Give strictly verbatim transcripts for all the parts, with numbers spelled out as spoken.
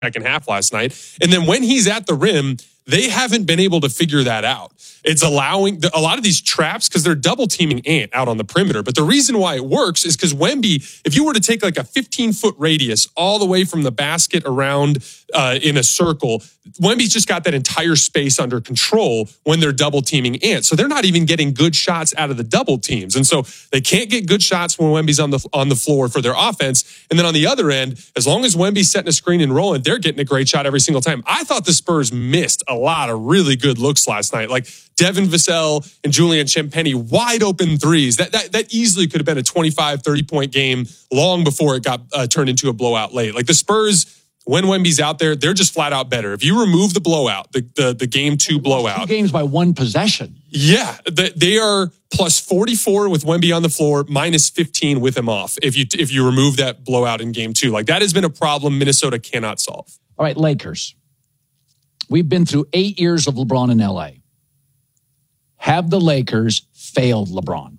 second half last night. And then when he's at the rim, they haven't been able to figure that out. It's allowing a lot of these traps because they're double teaming Ant out on the perimeter. But the reason why it works is because Wemby, if you were to take like a fifteen foot radius all the way from the basket around uh, in a circle, Wemby's just got that entire space under control when they're double teaming Ant. So they're not even getting good shots out of the double teams. And so they can't get good shots when Wemby's on the on the floor for their offense. And then on the other end, as long as Wemby's setting a screen and rolling, they're getting a great shot every single time. I thought the Spurs missed a lot of really good looks last night. Like Devin Vassell and Julian Champagnie, wide open threes. That that that easily could have been a twenty-five, thirty point game long before it got uh, turned into a blowout late. Like the Spurs, when Wemby's out there, they're just flat out better. If you remove the blowout, the the, the game two blowout. Two games by one possession. Yeah, they, they are plus forty-four with Wemby on the floor, minus fifteen with him off. If you if you remove that blowout in game two, like that has been a problem Minnesota cannot solve. All right, Lakers. We've been through eight years of LeBron in L A. Have the Lakers failed LeBron?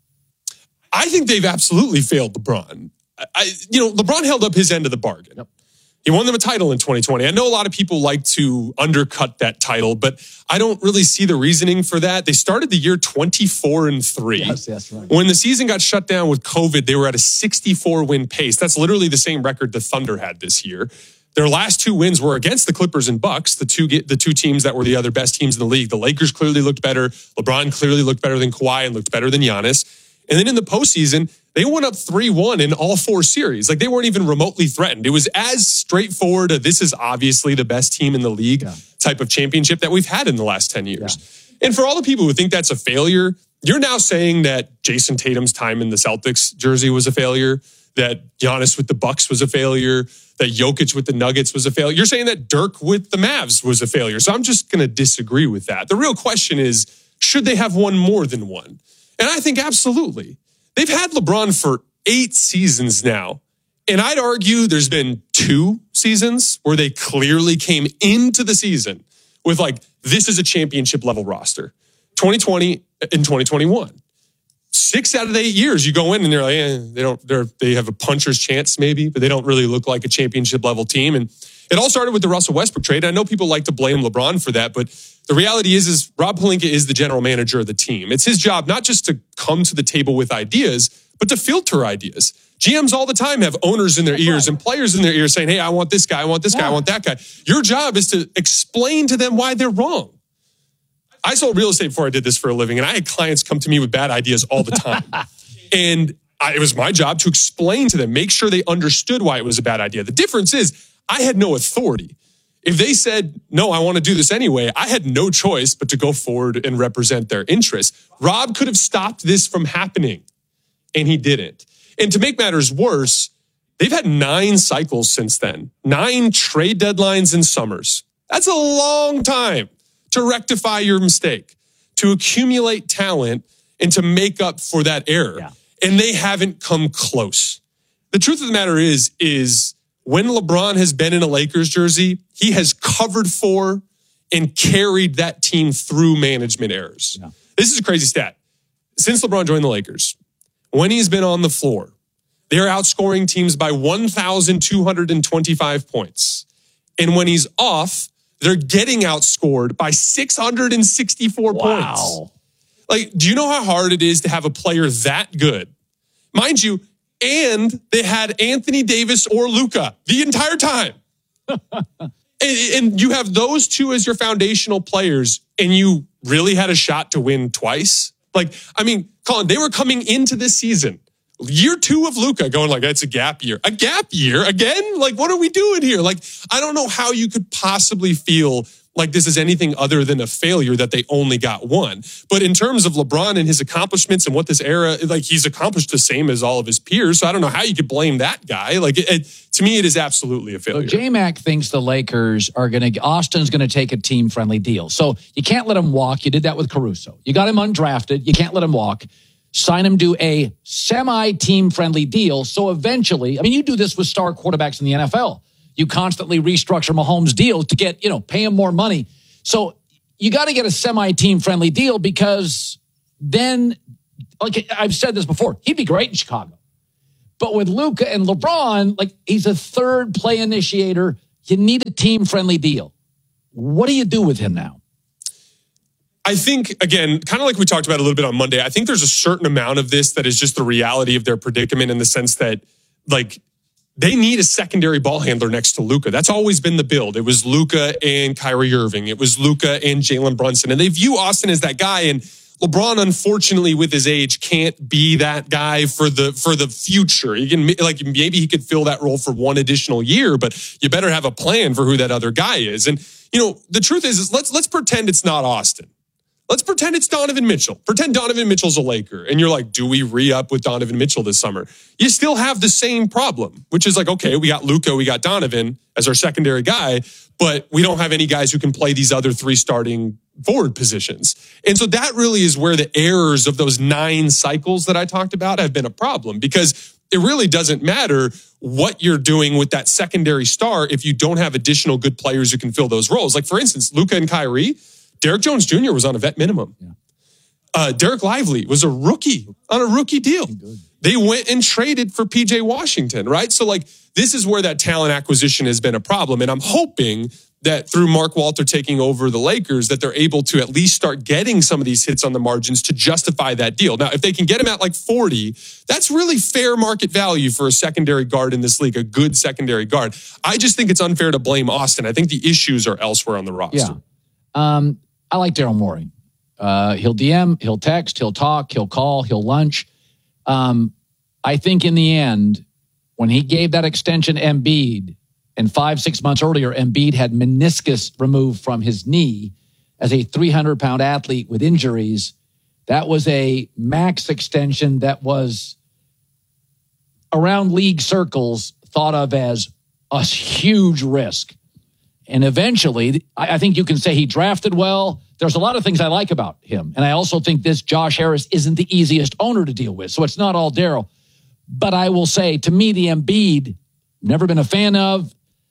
I think they've absolutely failed LeBron. I, you know, LeBron held up his end of the bargain. Yep. He won them a title in twenty twenty. I know a lot of people like to undercut that title, but I don't really see the reasoning for that. They started the year twenty-four and three. Yes, yes, right. When the season got shut down with COVID, they were at a sixty-four win pace. That's literally the same record the Thunder had this year. Their last two wins were against the Clippers and Bucks, the two the two teams that were the other best teams in the league. The Lakers clearly looked better. LeBron clearly looked better than Kawhi and looked better than Giannis. And then in the postseason, they went up three one in all four series. Like they weren't even remotely threatened. It was as straightforward a this is obviously the best team in the league yeah. type of championship that we've had in the last ten years. Yeah. And for all the people who think that's a failure, you're now saying that Jason Tatum's time in the Celtics jersey was a failure, that Giannis with the Bucks was a failure, that Jokic with the Nuggets was a failure. You're saying that Dirk with the Mavs was a failure. So I'm just going to disagree with that. The real question is, should they have won more than one? And I think absolutely. They've had LeBron for eight seasons now. And I'd argue there's been two seasons where they clearly came into the season with like, this is a championship level roster. twenty twenty and twenty twenty-one. Six out of the eight years, you go in and they're like, eh, they don't, they're, they have a puncher's chance maybe, but they don't really look like a championship level team. And it all started with the Russell Westbrook trade. I know people like to blame LeBron for that, but the reality is, is Rob Pelinka is the general manager of the team. It's his job not just to come to the table with ideas, but to filter ideas. G Ms all the time have owners in their ears and players in their ears saying, hey, I want this guy, I want this guy, I want that guy. Your job is to explain to them why they're wrong. I sold real estate before I did this for a living, and I had clients come to me with bad ideas all the time. and I, it was my job to explain to them, make sure they understood why it was a bad idea. The difference is I had no authority. If they said, no, I want to do this anyway, I had no choice but to go forward and represent their interests. Rob could have stopped this from happening, and he didn't. And to make matters worse, they've had nine cycles since then, nine trade deadlines and summers. That's a long time to rectify your mistake, to accumulate talent, and to make up for that error. Yeah. And they haven't come close. The truth of the matter is, is when LeBron has been in a Lakers jersey, he has covered for and carried that team through management errors. Yeah. This is a crazy stat. Since LeBron joined the Lakers, when he's been on the floor, they're outscoring teams by one thousand two hundred twenty-five points. And when he's off, they're getting outscored by six hundred sixty-four wow. points. Like, do you know how hard it is to have a player that good? Mind you, and they had Anthony Davis or Luka the entire time. and, and you have those two as your foundational players, and you really had a shot to win twice? Like, I mean, Colin, they were coming into this season, year two of Luka, going like, it's a gap year. A gap year? Again? Like, what are we doing here? Like, I don't know how you could possibly feel like this is anything other than a failure that they only got one. But in terms of LeBron and his accomplishments and what this era, like he's accomplished the same as all of his peers. So I don't know how you could blame that guy. Like it, it, to me, it is absolutely a failure. So J-Mac thinks the Lakers are going to, Austin's going to take a team-friendly deal. So you can't let him walk. You did that with Caruso. You got him undrafted. You can't let him walk. Sign him to a semi-team-friendly deal. So eventually, I mean, you do this with star quarterbacks in the N F L. You constantly restructure Mahomes' deals to get, you know, pay him more money. So you got to get a semi-team friendly deal because then, like I've said this before, he'd be great in Chicago. But with Luka and LeBron, like he's a third play initiator. you need a team-friendly deal. What do you do with him now? I think, again, kind of like we talked about a little bit on Monday, I think there's a certain amount of this that is just the reality of their predicament in the sense that, like, they need a secondary ball handler next to Luka. That's always been the build. It was Luka and Kyrie Irving. It was Luka and Jalen Brunson. And they view Austin as that guy. And LeBron, unfortunately, with his age, can't be that guy for the for the future. He can, like, maybe he could fill that role for one additional year, but you better have a plan for who that other guy is. And, you know, the truth is, is let's let's pretend it's not Austin. Let's pretend it's Donovan Mitchell. Pretend Donovan Mitchell's a Laker. And you're like, do we re-up with Donovan Mitchell this summer? You still have the same problem, which is like, okay, we got Luka, we got Donovan as our secondary guy, but we don't have any guys who can play these other three starting forward positions. And so that really is where the errors of those nine cycles that I talked about have been a problem, because it really doesn't matter what you're doing with that secondary star if you don't have additional good players who can fill those roles. Like, for instance, Luka and Kyrie, Derek Jones Junior was on a vet minimum. Yeah. Uh, Derek Lively was a rookie on a rookie deal. They went and traded for P J Washington, right? So, like, this is where that talent acquisition has been a problem. And I'm hoping that through Mark Walter taking over the Lakers, that they're able to at least start getting some of these hits on the margins to justify that deal. Now, if they can get him at like forty, that's really fair market value for a secondary guard in this league, a good secondary guard. I just think it's unfair to blame Austin. I think the issues are elsewhere on the roster. Yeah. Um, I like Daryl Morey. Uh, he'll D M, he'll text, he'll talk, he'll call, he'll lunch. Um, I think in the end, when he gave that extension to Embiid, and five, six months earlier, Embiid had meniscus removed from his knee as a three hundred pound athlete with injuries. That was a max extension that was around league circles thought of as a huge risk. And eventually, I think you can say he drafted well. There's a lot of things I like about him. And I also think this Josh Harris isn't the easiest owner to deal with. So it's not all Daryl. But I will say, to me, the Embiid, never been a fan of,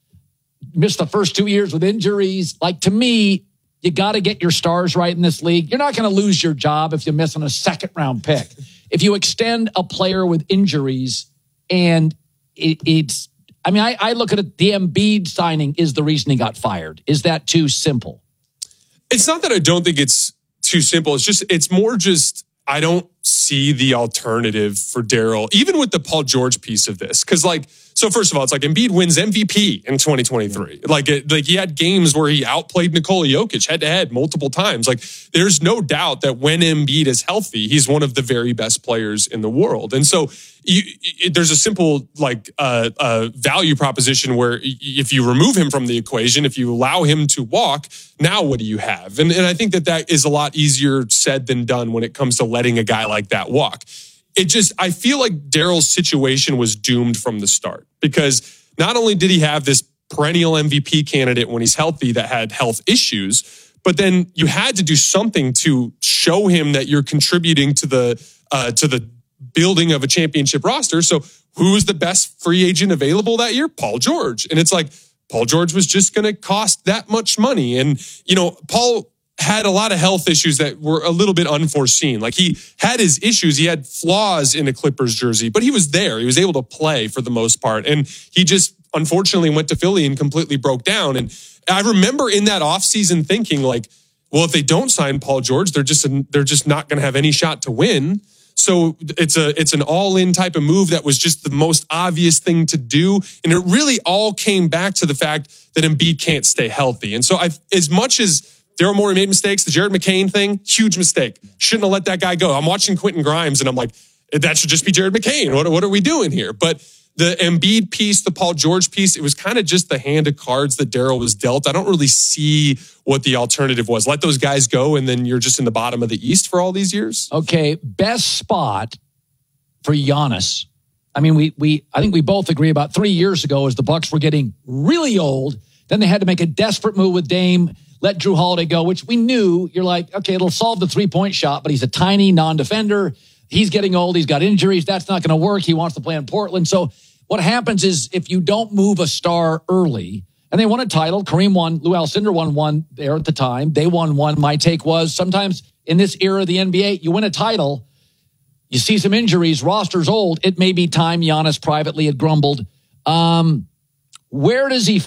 missed the first two years with injuries. Like, to me, you got to get your stars right in this league. You're not going to lose your job if you miss on a second round pick. If you extend a player with injuries and it, it's, I mean, I, I look at it, the Embiid signing is the reason he got fired. Is that too simple? It's not that I don't think it's too simple. It's just, it's more just, I don't see the alternative for Daryl, even with the Paul George piece of this. Because, like, so first of all, it's like Embiid wins M V P in twenty twenty-three. Like, it, like he had games where he outplayed Nikola Jokic head to head multiple times. Like, there's no doubt that when Embiid is healthy, he's one of the very best players in the world. And so you, it, there's a simple like uh, uh, value proposition where if you remove him from the equation, if you allow him to walk, now what do you have? And, and I think that that is a lot easier said than done when it comes to letting a guy like that walk. It just, I feel like Daryl's situation was doomed from the start, because not only did he have this perennial M V P candidate when he's healthy that had health issues, but then you had to do something to show him that you're contributing to the uh, to the building of a championship roster. So who was the best free agent available that year? Paul George. And it's like, Paul George was just going to cost that much money. And, you know, Paul had a lot of health issues that were a little bit unforeseen. Like, he had his issues. He had flaws in a Clippers jersey, but he was there. He was able to play for the most part. And he just unfortunately went to Philly and completely broke down. And I remember in that offseason thinking, like, well, if they don't sign Paul George, they're just, they're just not going to have any shot to win. So it's a, it's an all-in type of move that was just the most obvious thing to do. And it really all came back to the fact that Embiid can't stay healthy. And so I've, as much as Daryl Morey made mistakes, the Jared McCain thing, huge mistake. Shouldn't have let that guy go. I'm watching Quentin Grimes and I'm like, that should just be Jared McCain. What, what are we doing here? But the Embiid piece, the Paul George piece, it was kind of just the hand of cards that Daryl was dealt. I don't really see what the alternative was. Let those guys go and then you're just in the bottom of the East for all these years? Okay, best spot for Giannis. I mean, we we I think we both agree about three years ago as the Bucks were getting really old. Then they had to make a desperate move with Dame, let Drew Holiday go, which we knew, you're like, okay, it'll solve the three-point shot, but he's a tiny non-defender. He's getting old. He's got injuries. That's not going to work. He wants to play in Portland. So what happens is if you don't move a star early, and they won a title, Kareem won, Lou Alcindor won one there at the time. They won one. My take was sometimes in this era of the N B A, you win a title, you see some injuries, roster's old. It may be time. Giannis privately had grumbled. Um, where does he fit?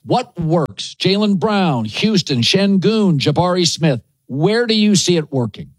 What works? Jaylen Brown, Houston, Şengün, Jabari Smith. Where do you see it working?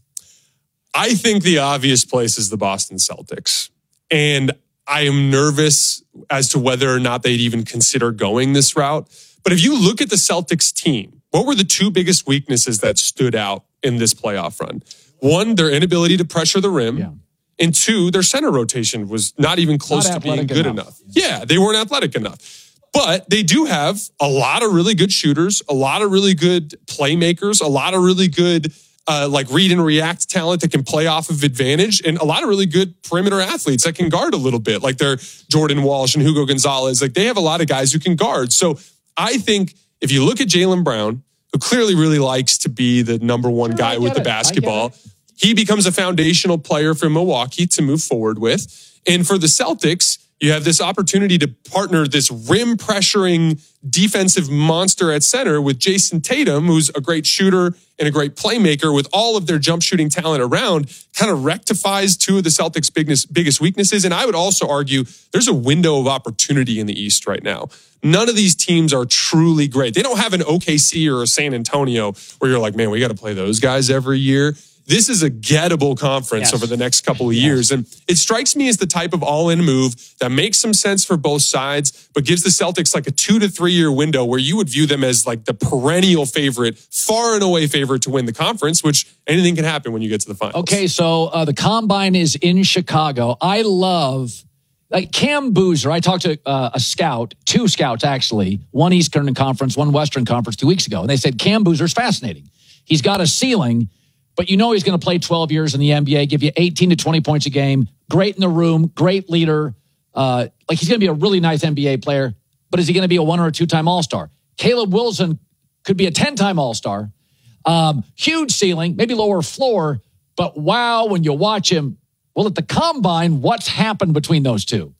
I think the obvious place is the Boston Celtics. And I am nervous as to whether or not they'd even consider going this route. But if you look at the Celtics team, what were the two biggest weaknesses that stood out in this playoff run? One, their inability to pressure the rim. Yeah. And two, their center rotation was not even close not to being good enough. enough. Yeah, they weren't athletic enough. But they do have a lot of really good shooters, a lot of really good playmakers, a lot of really good uh, like read and react talent that can play off of advantage, and a lot of really good perimeter athletes that can guard a little bit, like they're Jordan Walsh and Hugo Gonzalez. Like they have a lot of guys who can guard. So I think if you look at Jaylen Brown, who clearly really likes to be the number one sure, guy with the it. basketball, he becomes a foundational player for Milwaukee to move forward with. And for the Celtics, you have this opportunity to partner this rim pressuring defensive monster at center with Jason Tatum, who's a great shooter and a great playmaker with all of their jump shooting talent around, kind of rectifies two of the Celtics' biggest, biggest weaknesses. And I would also argue there's a window of opportunity in the East right now. None of these teams are truly great. They don't have an O K C or a San Antonio where you're like, man, we got to play those guys every year. This is a gettable conference yes. over the next couple of yes. years. And it strikes me as the type of all-in move that makes some sense for both sides, but gives the Celtics like a two to three year window where you would view them as like the perennial favorite, far and away favorite to win the conference, which anything can happen when you get to the finals. Okay, so uh, the Combine is in Chicago. I love... Like Cam Boozer, I talked to uh, a scout, two scouts actually, one Eastern Conference, one Western Conference two weeks ago. And they said, Cam Boozer's fascinating. He's got a ceiling, but you know he's going to play twelve years in the N B A, give you eighteen to twenty points a game, great in the room, great leader. Uh, like he's going to be a really nice N B A player, but is he going to be a one or a two-time All-Star? Caleb Wilson could be a ten-time All-Star. Um, huge ceiling, maybe lower floor, but wow, when you watch him, well, at the Combine, what's happened between those two?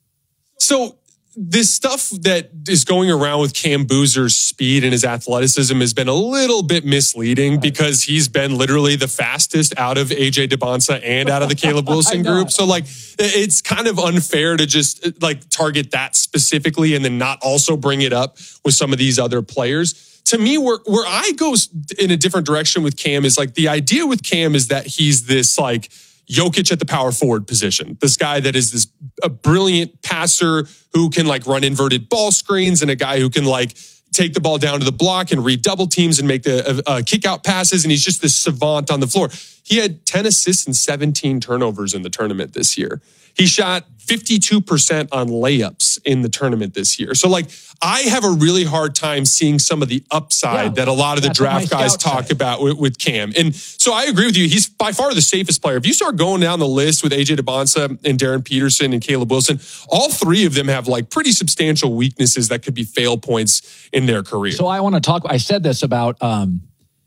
So this stuff that is going around with Cam Boozer's speed and his athleticism has been a little bit misleading right. because he's been literally the fastest out of A J Debonsa and out of the Caleb Wilson group. So like, it's kind of unfair to just like target that specifically and then not also bring it up with some of these other players. To me, where, where I go in a different direction with Cam is like the idea with Cam is that he's this like, Jokic at the power forward position. This guy that is this a brilliant passer who can like run inverted ball screens and a guy who can like take the ball down to the block and read double teams and make the uh, kick out passes. And he's just this savant on the floor. He had ten assists and seventeen turnovers in the tournament this year. He shot fifty-two percent on layups in the tournament this year. So like, I have a really hard time seeing some of the upside yeah, that a lot of the draft guys talk say. about with, with Cam. And so I agree with you. He's by far the safest player. If you start going down the list with A J Debonsa and Darren Peterson and Caleb Wilson, all three of them have like pretty substantial weaknesses that could be fail points in their career. So I want to talk, I said this about um,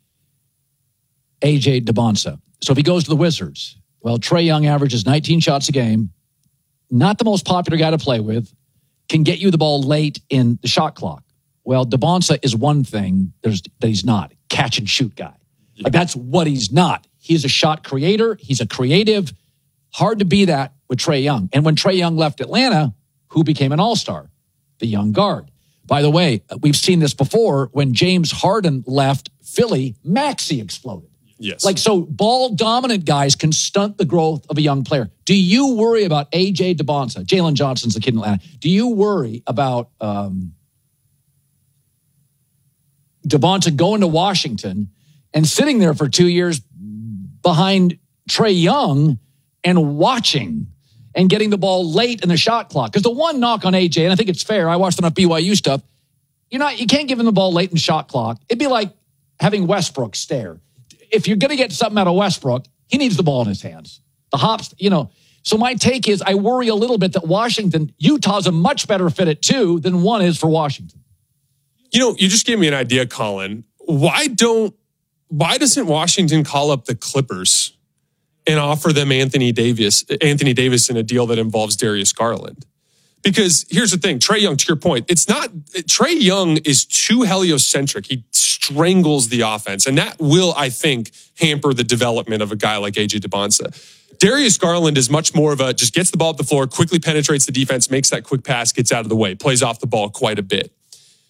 A J Debonsa. So if he goes to the Wizards, well, Trae Young averages nineteen shots a game, not the most popular guy to play with, can get you the ball late in the shot clock. Well, Debonsa is one thing there's, that he's not, catch and shoot guy. Yeah. Like that's what he's not. He's a shot creator. He's a creative. Hard to be that with Trae Young. And when Trae Young left Atlanta, who became an all-star? The young guard. By the way, we've seen this before. When James Harden left Philly, Maxey exploded. Yes. Like, so ball-dominant guys can stunt the growth of a young player. Do you worry about A J Debonsa? Jalen Johnson's the kid in Atlanta. Do you worry about um, Debonsa going to Washington and sitting there for two years behind Trae Young and watching and getting the ball late in the shot clock? Because the one knock on A J, and I think it's fair, I watched enough B Y U stuff, you're not, you can't give him the ball late in the shot clock. It'd be like having Westbrook stare. If you're going to get something out of Westbrook, he needs the ball in his hands. The hops, you know. So my take is I worry a little bit that Washington, Utah's a much better fit at two than one is for Washington. You know, you just gave me an idea, Colin. Why don't, why doesn't Washington call up the Clippers and offer them Anthony Davis, Anthony Davis in a deal that involves Darius Garland? Because here's the thing, Trae Young, to your point, it's not, Trae Young is too heliocentric. He strangles the offense, and that will, I think, hamper the development of a guy like A J Debonsa. Darius Garland is much more of a, just gets the ball up the floor, quickly penetrates the defense, makes that quick pass, gets out of the way, plays off the ball quite a bit.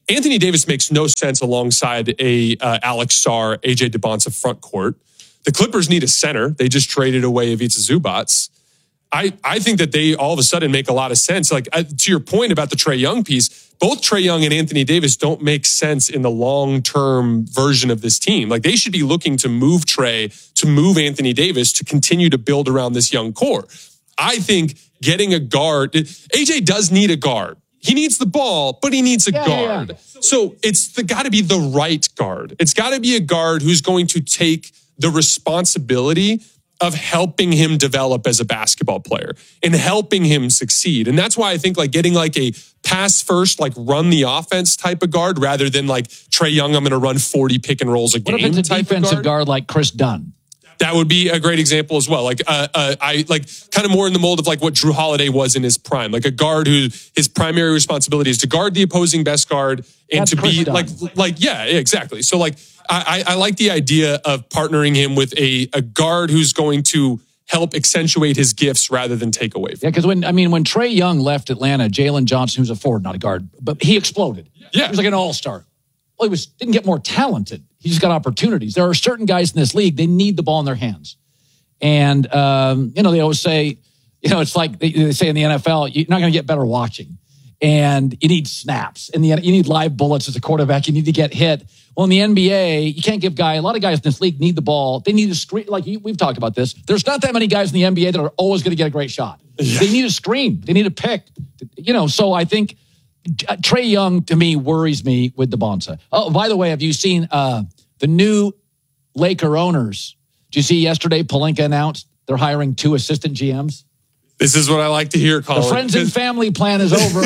Anthony Davis makes no sense alongside a uh, Alex Sarr, A J Dubonsa front court. The Clippers need a center. They just traded away Ivica Zubac. I, I think that they all of a sudden make a lot of sense. Like uh, to your point about the Trae Young piece, both Trae Young and Anthony Davis don't make sense in the long-term version of this team. Like they should be looking to move Trae, to move Anthony Davis, to continue to build around this young core. I think getting a guard, A J does need a guard. He needs the ball, but he needs a yeah, guard. Yeah, yeah. So it's got to be the right guard. It's got to be a guard who's going to take the responsibility of helping him develop as a basketball player and helping him succeed. And that's why I think like getting like a pass first, like run the offense type of guard rather than like Trae Young, I'm going to run forty pick and rolls a game. What if it's a defensive guard? guard like Chris Dunn? That would be a great example as well. Like, uh, uh, I like kind of more in the mold of like what Drew Holiday was in his prime, like a guard who his primary responsibility is to guard the opposing best guard and That's to Chris be Dunn. like, like, yeah, exactly. So like, I, I like the idea of partnering him with a, a guard who's going to help accentuate his gifts rather than take away from Yeah, because when, I mean, when Trae Young left Atlanta, Jalen Johnson, who's a forward, not a guard, but he exploded. Yeah. He was like an all-star. Well, he was didn't get more talented. He just got opportunities. There are certain guys in this league, they need the ball in their hands. And, um, you know, they always say, you know, it's like they, they say in the N F L, you're not going to get better watching. And you need snaps. And you need live bullets as a quarterback. You need to get hit. Well, in the N B A, you can't give guy. A lot of guys in this league need the ball. They need a screen. Like we've talked about this. There's not that many guys in the N B A that are always going to get a great shot. Yeah. They need a screen. They need a pick. You know, so I think Trae Young, to me, worries me with Dubonsa. Oh, by the way, have you seen uh, the new Laker owners? Did you see yesterday Pelinka announced they're hiring two assistant G Ms? This is what I like to hear, Colin. The friends and family plan is over.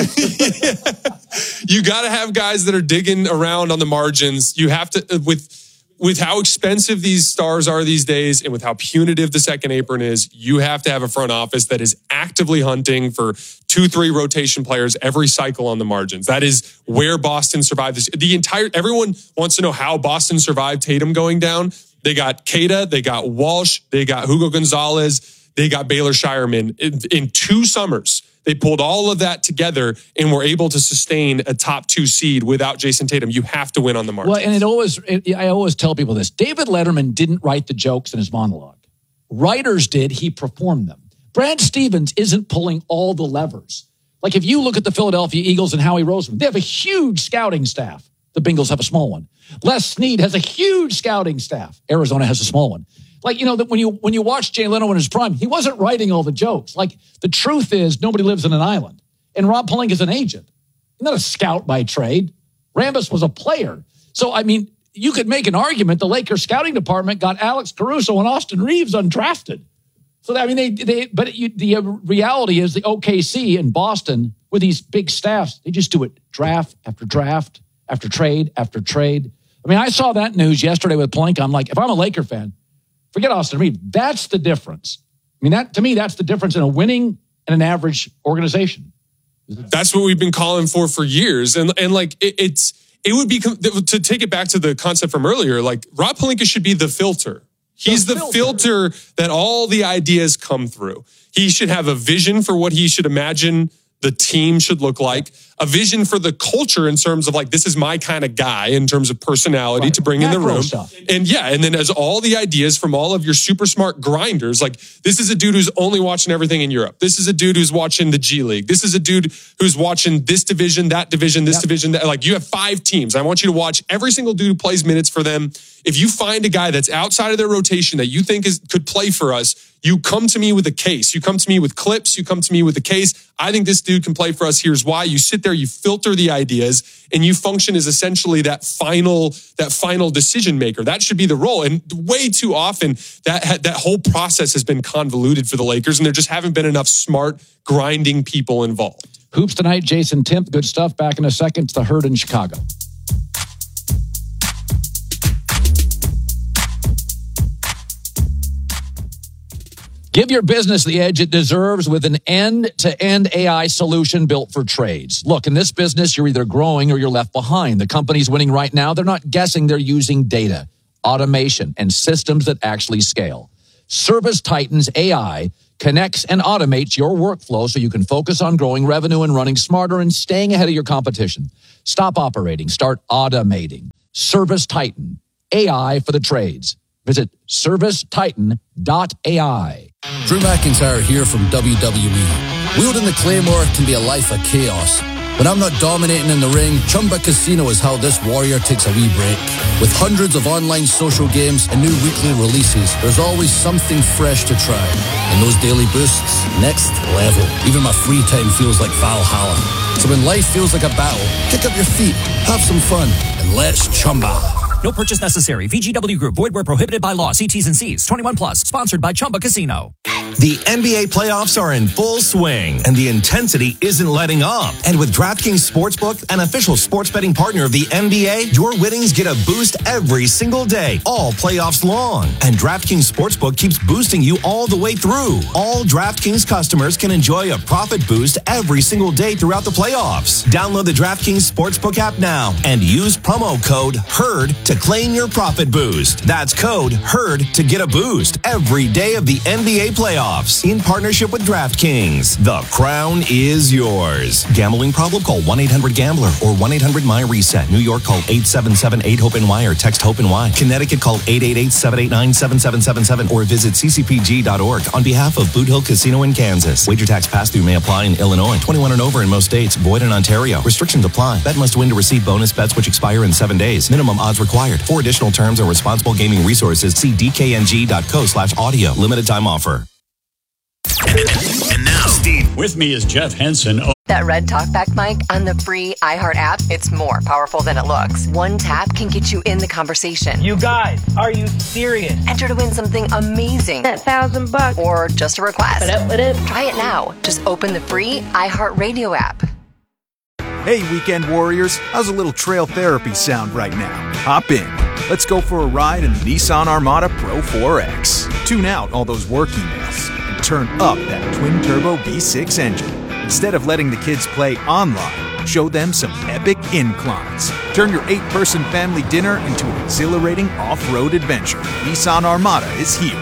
You got to have guys that are digging around on the margins. You have to, with with how expensive these stars are these days and with how punitive the second apron is, you have to have a front office that is actively hunting for two, three rotation players every cycle on the margins. That is where Boston survived this. The entire, everyone wants to know how Boston survived Tatum going down. They got Keita, they got Walsh, they got Hugo Gonzalez, they got Baylor Shireman. In, in two summers, they pulled all of that together and were able to sustain a top two seed without Jason Tatum. You have to win on the margins. Well, and it always, it, I always tell people this. David Letterman didn't write the jokes in his monologue. Writers did. He performed them. Brad Stevens isn't pulling all the levers. Like if you look at the Philadelphia Eagles and Howie Roseman, they have a huge scouting staff. The Bengals have a small one. Les Snead has a huge scouting staff. Arizona has a small one. Like, you know, that when you when you watch Jay Leno in his prime, he wasn't writing all the jokes. Like, the truth is, nobody lives in an island. And Rob Pelinka is an agent. He's not a scout by trade. Rambis was a player. So, I mean, you could make an argument the Lakers scouting department got Alex Caruso and Austin Reeves undrafted. So, I mean, they, they but you, the reality is the O K C and Boston, with these big staffs, they just do it draft after draft, after trade after trade. I mean, I saw that news yesterday with Pelinka. I'm like, if I'm a Laker fan, forget Austin Reeves. That's the difference. I mean, that to me, that's the difference in a winning and an average organization. That's what we've been calling for for years. And and like it, it's it would be to take it back to the concept from earlier. Like Rob Pelinka should be the filter. He's the, the filter. filter that all the ideas come through. He should have a vision for what he should imagine the team should look like, a vision for the culture in terms of like, this is my kind of guy in terms of personality right. to bring Macro in the room. Stuff. And yeah, and then as all the ideas from all of your super smart grinders, like this is a dude who's only watching everything in Europe. This is a dude who's watching the G League. This is a dude who's watching this division, that division, this yep. division. That, like you have five teams. I want you to watch every single dude who plays minutes for them. If you find a guy that's outside of their rotation that you think is could play for us, you come to me with a case. You come to me with clips. You come to me with a case. I think this dude can play for us. Here's why. You sit there, you filter the ideas, and you function as essentially that final, that final decision maker. That should be the role. And way too often, that that whole process has been convoluted for the Lakers, and there just haven't been enough smart, grinding people involved. Hoops tonight, Jason Timp. Good stuff. Back in a second. It's the Herd in Chicago. Give your business the edge it deserves with an end-to-end A I solution built for trades. Look, in this business, you're either growing or you're left behind. The companies winning right now, they're not guessing, they're using data, automation, and systems that actually scale. Service Titan's A I connects and automates your workflow so you can focus on growing revenue and running smarter and staying ahead of your competition. Stop operating. Start automating. Service Titan. A I for the trades. Visit service titan dot A I. Drew McIntyre here from W W E. Wielding the Claymore can be a life of chaos. When I'm not dominating in the ring, Chumba Casino is how this warrior takes a wee break. With hundreds of online social games and new weekly releases, there's always something fresh to try. And those daily boosts, next level. Even my free time feels like Valhalla. So when life feels like a battle, kick up your feet, have some fun, and let's Chumba. No purchase necessary. V G W Group. Void where prohibited by law. See T's and C's. twenty-one plus. Sponsored by Chumba Casino. The N B A playoffs are in full swing, and the intensity isn't letting up. And with DraftKings Sportsbook, an official sports betting partner of the N B A, your winnings get a boost every single day, all playoffs long. And DraftKings Sportsbook keeps boosting you all the way through. All DraftKings customers can enjoy a profit boost every single day throughout the playoffs. Download the DraftKings Sportsbook app now and use promo code HERD to claim your profit boost. That's code HERD to get a boost every day of the N B A playoffs in partnership with DraftKings. The crown is yours. Gambling problem? Call one eight hundred gambler or one eight hundred my reset. New York, call eight seven seven eight hope N Y or text HOPE-NY. Connecticut, call eight eight eight seven eight nine seven seven seven seven or visit c c p g dot org on behalf of Boot Hill Casino in Kansas. Wager tax pass-through may apply in Illinois. twenty-one and over in most states. Void in Ontario. Restrictions apply. Bet must win to receive bonus bets which expire in seven days. Minimum odds required. For additional terms and responsible gaming resources, see d k n g dot co slash audio. Limited time offer. And now, Steve. With me is Jeff Henson. That red talkback mic on the free iHeart app, it's more powerful than it looks. One tap can get you in the conversation. You guys, are you serious? Enter to win something amazing. That thousand bucks. Or just a request. What up, what up? Try it now. Just open the free iHeart Radio app. Hey, weekend warriors. How's a little trail therapy sound right now? Hop in. Let's go for a ride in the Nissan Armada Pro four X. Tune out all those work emails and turn up that twin-turbo V six engine. Instead of letting the kids play online, show them some epic inclines. Turn your eight-person family dinner into an exhilarating off-road adventure. Nissan Armada is here.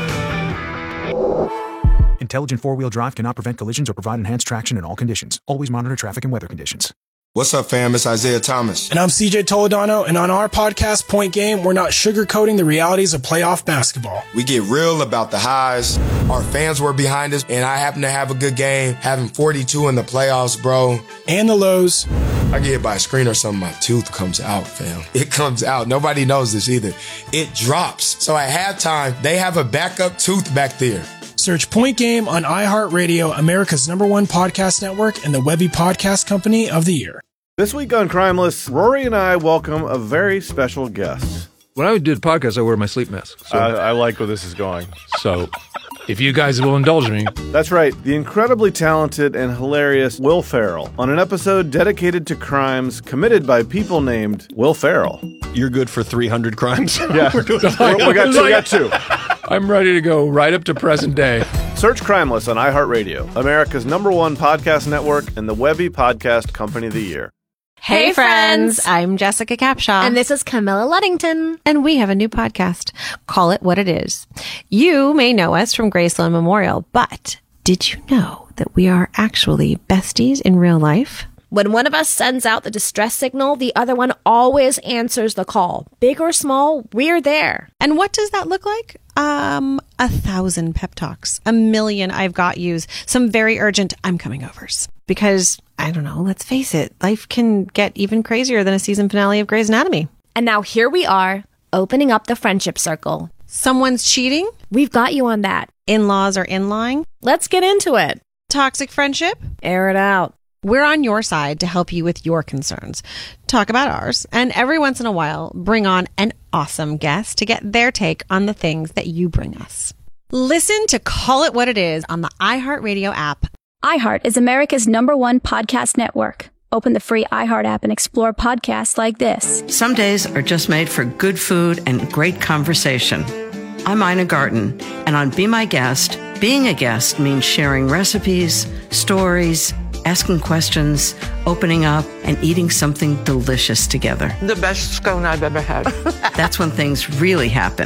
Intelligent four-wheel drive cannot prevent collisions or provide enhanced traction in all conditions. Always monitor traffic and weather conditions. What's up, fam? It's Isaiah Thomas. And I'm C J Toledano, and on our podcast, Point Game, we're not sugarcoating the realities of playoff basketball. We get real about the highs. Our fans were behind us, and I happen to have a good game, having forty-two in the playoffs, bro. And the lows. I get hit by a screen or something, my tooth comes out, fam. It comes out. Nobody knows this either. It drops. So at halftime, they have a backup tooth back there. Search Point Game on iHeartRadio, America's number one podcast network, and the Webby Podcast Company of the Year. This week on Crimeless, Rory and I welcome a very special guest. When I do the podcast, I wear my sleep mask. So. I, I like where this is going. So, if you guys will indulge me. That's right, the incredibly talented and hilarious Will Ferrell on an episode dedicated to crimes committed by people named Will Ferrell. You're good for three hundred crimes? Yeah, we, we, got two, we got two. I'm ready to go right up to present day. Search Crimeless on iHeartRadio, America's number one podcast network, and the Webby Podcast Company of the Year. Hey friends, I'm Jessica Capshaw. And this is Camilla Luddington. And we have a new podcast. Call It What It Is. You may know us from Graceland Memorial, but did you know that we are actually besties in real life? When one of us sends out the distress signal, the other one always answers the call. Big or small, we're there. And what does that look like? Um, a thousand pep talks, a million I've got yous, some very urgent I'm coming overs. Because, I don't know, let's face it, life can get even crazier than a season finale of Grey's Anatomy. And now here we are, opening up the friendship circle. Someone's cheating? We've got you on that. In-laws are in-lying? Let's get into it. Toxic friendship? Air it out. We're on your side to help you with your concerns. Talk about ours. And every once in a while, bring on an awesome guest to get their take on the things that you bring us. Listen to Call It What It Is on the iHeartRadio app. iHeart is America's number one podcast network. Open the free iHeart app and explore podcasts like this. Some days are just made for good food and great conversation. I'm Ina Garten, and on Be My Guest, being a guest means sharing recipes, stories, asking questions, opening up, and eating something delicious together. The best scone I've ever had. That's when things really happen.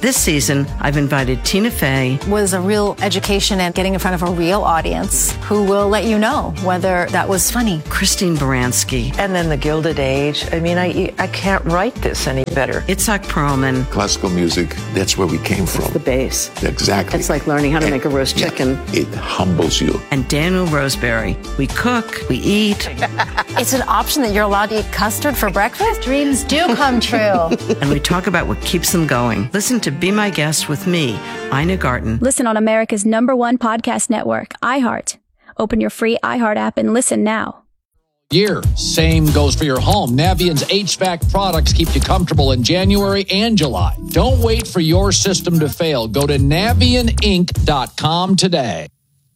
This season, I've invited Tina Fey. Was a real education and getting in front of a real audience who will let you know whether that was funny. Christine Baranski. And then the Gilded Age. I mean, I I can't write this any better. Itzhak Perlman. Classical music, that's where we came from. It's the bass. Exactly. It's like learning how to and, make a roast chicken. Yeah, it humbles you. And Daniel Roseberry. We cook, we eat. It's an option that you're allowed to eat custard for breakfast? Dreams do come true. And we talk about what keeps them going. Listen to Be My Guest with me, Ina Garten. Listen on America's number one podcast network, iHeart. Open your free iHeart app and listen now. Year. Same goes for your home. Navient's H V A C products keep you comfortable in January and July. Don't wait for your system to fail. Go to Navient Inc dot com today.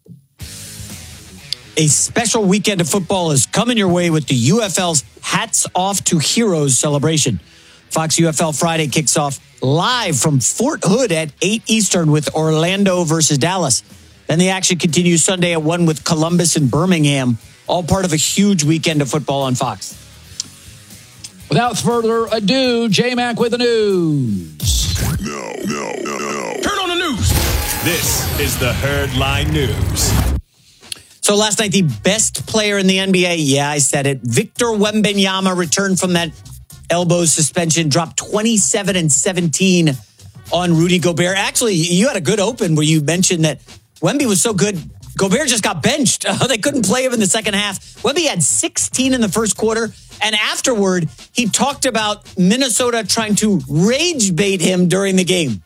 A special weekend of football is coming your way with the U F L's Hats Off to Heroes celebration. Fox U F L Friday kicks off live from Fort Hood at eight Eastern with Orlando versus Dallas. Then the action continues Sunday at one with Columbus and Birmingham. All part of a huge weekend of football on Fox. Without further ado, J-Mac with the news. No, no, no, no. Turn on the news. This is the Herdline News. So last night, the best player in the N B A, yeah, I said it, Victor Wembanyama returned from that elbow suspension, dropped twenty-seven and seventeen on Rudy Gobert. Actually, you had a good open where you mentioned that Wemby was so good, Gobert just got benched. Uh, they couldn't play him in the second half. Wemby had sixteen in the first quarter, and afterward, he talked about Minnesota trying to rage bait him during the game.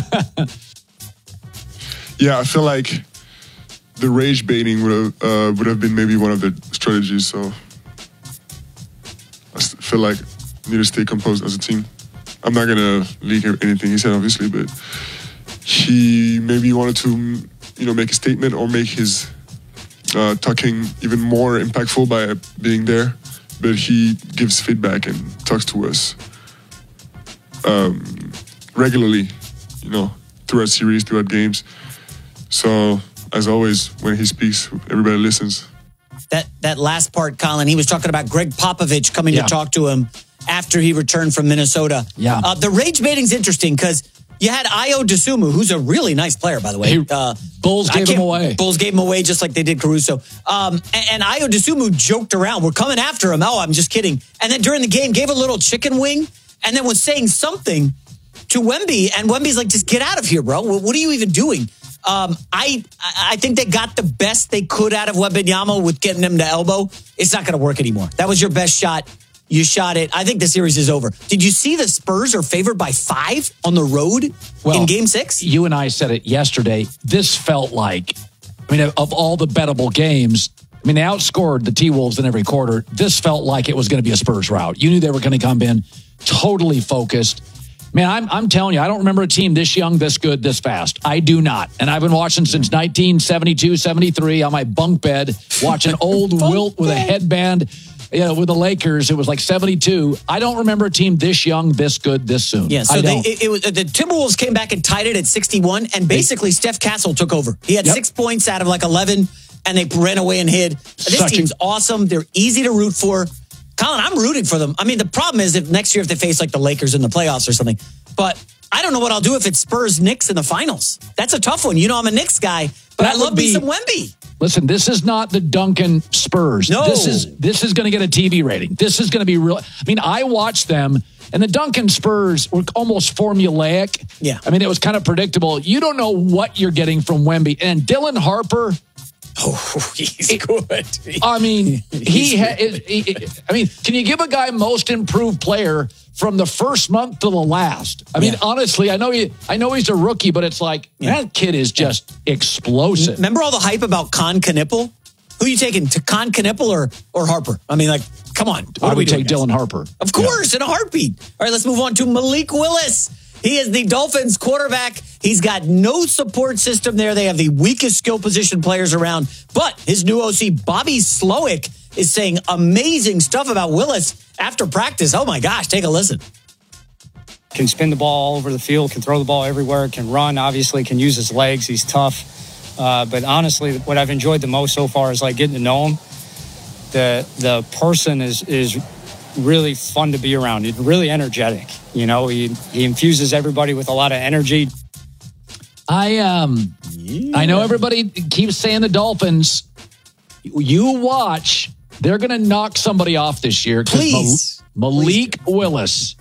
Yeah, I feel like the rage baiting would have uh, would have been maybe one of the strategies. So I feel like we need to stay composed as a team. I'm not gonna leak anything he said, obviously, but he maybe wanted to, you know, make a statement or make his uh, talking even more impactful by being there. But he gives feedback and talks to us um, regularly, you know, throughout series, throughout games. So, as always, when he speaks, everybody listens. That that last part, Colin, he was talking about Greg Popovich coming Yeah. to talk to him after he returned from Minnesota. Yeah. Uh, the rage baiting's interesting because you had Ayo Dosunmu, who's a really nice player, by the way. He- Uh, Bulls I gave him can't- away. Bulls gave him away just like they did Caruso. Um, and, and Ayo Dosunmu joked around. We're coming after him. Oh, I'm just kidding. And then during the game, gave a little chicken wing and then was saying something to Wemby. And Wemby's like, just get out of here, bro. What, what are you even doing? Um, I I think they got the best they could out of Wembanyama with getting him to elbow. It's not going to work anymore. That was your best shot. You shot it. I think the series is over. Did you see the Spurs are favored by five on the road Well, in game six? You and I said it yesterday. This felt like, I mean, of all the bettable games, I mean, they outscored the T-Wolves in every quarter. This felt like it was going to be a Spurs rout. You knew they were going to come in totally focused. Man, I'm I'm telling you, I don't remember a team this young, this good, this fast. I do not. And I've been watching since nineteen seventy-two, seventy-three on my bunk bed, watching old Wilt with a headband, you know, with the Lakers. It was like seventy-two. I don't remember a team this young, this good, this soon. Yeah, so I they, don't. it, it was, the Timberwolves came back and tied it at sixty-one, and basically Steph Castle took over. He had Yep. six points out of like eleven, and they ran away and hid. This Such a- team's awesome. They're easy to root for. Colin, I'm rooting for them. I mean, the problem is if next year if they face like the Lakers in the playoffs or something. But I don't know what I'll do if it Spurs Knicks in the finals. That's a tough one. You know, I'm a Knicks guy, but That I love would me be- some Wemby. Listen, this is not the Duncan Spurs. No. This is this is going to get a T V rating. This is going to be real. I mean, I watched them, and the Duncan Spurs were almost formulaic. Yeah. I mean, it was kind of predictable. You don't know what you're getting from Wemby. And Dylan Harper, Oh, he's good. I mean, he, ha- he, he I mean, can you give a guy most improved player from the first month to the last? I mean, Yeah. honestly, I know he, I know he's a rookie, but it's like that kid is just explosive. Remember all the hype about Con Knipple? Who are you taking, to Con Knipple or, or Harper? I mean, like, come on. What I are we would doing, take guys? Dylan Harper. Of course, in a heartbeat. All right, let's move on to Malik Willis. He is the Dolphins quarterback. He's got no support system there. They have the weakest skill position players around. But his new O C, Bobby Slowick, is saying amazing stuff about Willis after practice. Oh, my gosh. Take a listen. Can spin the ball all over the field, can throw the ball everywhere, can run, obviously, can use his legs. He's tough. Uh, but honestly, what I've enjoyed the most so far is like getting to know him. The the person is is really fun to be around. He's really energetic. You know, he, he infuses everybody with a lot of energy. I um, yeah. I know everybody keeps saying the Dolphins. You watch, they're going to knock somebody off this year. Please. Mal- Malik Please. Willis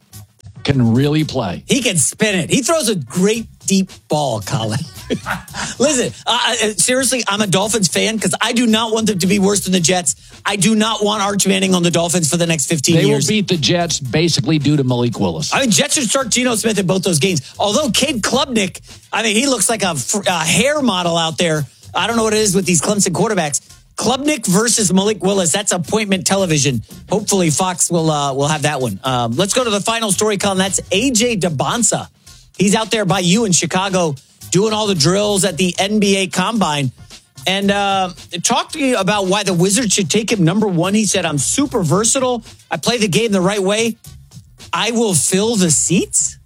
can really play. He can spin it. He throws a great deep ball, Colin. Listen, uh, seriously, I'm a Dolphins fan because I do not want them to be worse than the Jets. I do not want Arch Manning on the Dolphins for the next fifteen they years. They will beat the Jets basically due to Malik Willis. I mean, Jets should start Geno Smith in both those games. Although Cade Klubnik, I mean, he looks like a, a hair model out there. I don't know what it is with these Clemson quarterbacks. Klubnik versus Malik Willis. That's appointment television. Hopefully Fox will uh, will have that one. Um, let's go to the final story, Colin. That's A J Debonsa. He's out there by you in Chicago doing all the drills at the N B A Combine. And uh, talk to me about why the Wizards should take him number one. He said, I'm super versatile. I play the game the right way. I will fill the seats.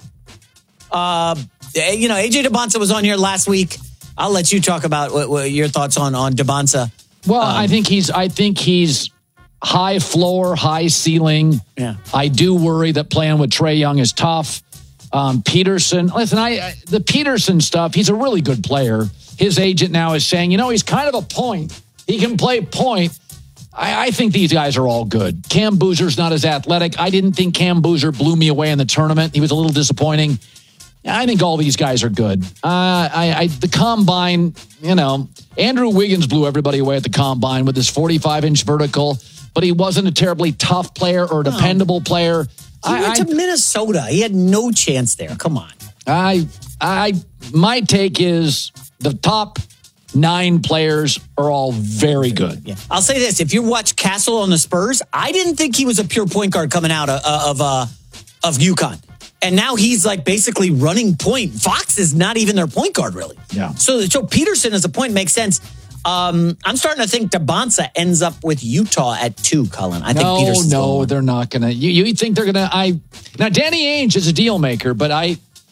Uh, you know, A J Debonsa was on here last week. I'll let you talk about what, what your thoughts on, on Debonsa. Well, um, I think he's I think he's high floor, high ceiling. Yeah. I do worry that playing with Trae Young is tough. Um, Peterson, listen, I, I the Peterson stuff, he's a really good player. His agent now is saying, you know, he's kind of a point. He can play point. I, I think these guys are all good. Cam Boozer's not as athletic. I didn't think Cam Boozer blew me away in the tournament. He was a little disappointing. I think all these guys are good. Uh, I, I the Combine, you know, Andrew Wiggins blew everybody away at the Combine with his forty-five inch vertical, but he wasn't a terribly tough player or a dependable player. He I, went to I, Minnesota. He had no chance there. Come on. I, I, my take is the top nine players are all very good. Yeah. I'll say this: if you watch Castle on the Spurs, I didn't think he was a pure point guard coming out of of uh, of UConn. And now he's like basically running point. Fox is not even their point guard, really. Yeah. So, so Peterson as a point makes sense. Um, I'm starting to think Debonsa ends up with Utah at two, Colin. I think no, Peterson's no, they're not going to. You, you think they're going to? I now Danny Ainge is a deal maker, but I.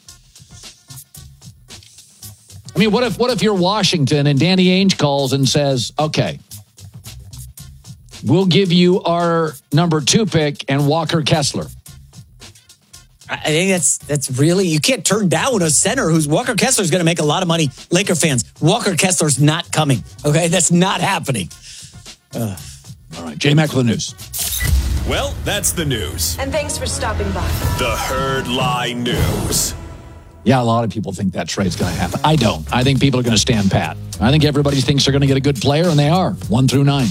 I mean, what if what if you're Washington and Danny Ainge calls and says, "Okay, we'll give you our number two pick and Walker Kessler." I think that's that's really, you can't turn down a center who's Walker Kessler's going to make a lot of money. Laker fans, Walker Kessler's not coming. Okay, that's not happening. Uh, all right, J-Mac with the news. Well, that's the news. And thanks for stopping by. The Herd Lie News. Yeah, a lot of people think that trade's going to happen. I don't. I think people are going to stand pat. I think everybody thinks they're going to get a good player, and they are. One through nine.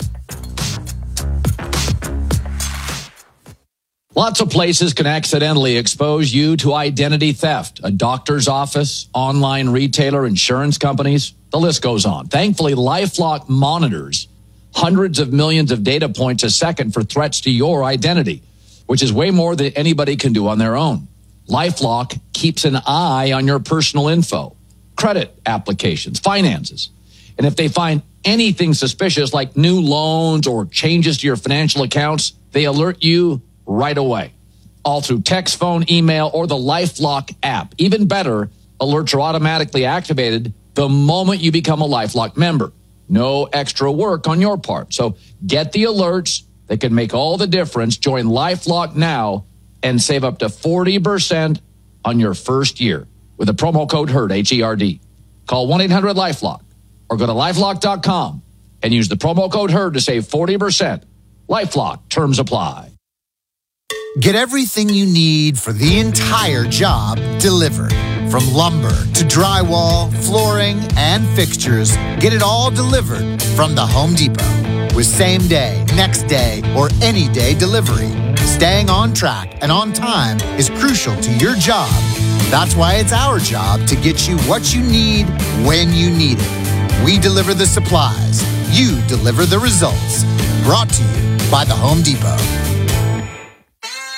Lots of places can accidentally expose you to identity theft. A doctor's office, online retailer, insurance companies, the list goes on. Thankfully, LifeLock monitors hundreds of millions of data points a second for threats to your identity, which is way more than anybody can do on their own. LifeLock keeps an eye on your personal info, credit applications, finances. And if they find anything suspicious like new loans or changes to your financial accounts, they alert you right away, all through text, phone, email, or the LifeLock app. Even better, alerts are automatically activated the moment you become a LifeLock member. No extra work on your part. So get the alerts that can make all the difference. Join LifeLock now and save up to forty percent on your first year with the promo code HERD, H E R D. Call one eight hundred LifeLock or go to lifelock dot com and use the promo code HERD to save forty percent. LifeLock, terms apply. Get everything you need for the entire job delivered. From lumber to drywall, flooring, and fixtures, get it all delivered from the Home Depot. With same day, next day, or any day delivery, staying on track and on time is crucial to your job. That's why it's our job to get you what you need when you need it. We deliver the supplies. You deliver the results. Brought to you by the Home Depot.